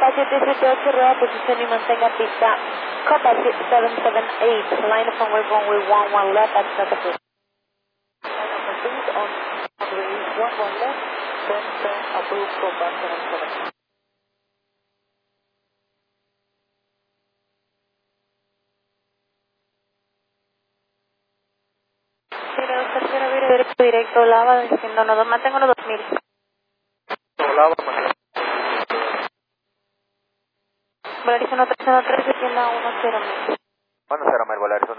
Copa 778, rueda posición y mantenga pista. Copa 778, line from runway 11 left, access approved. Proceed on runway 11 left, then turn approved Copa 778. Tercera vía derecho directo, lava, diciendo no, mantengo los 2000. Lava, mantengo. Volaris 1303, tienda 10 mil. 10 mil, Volaris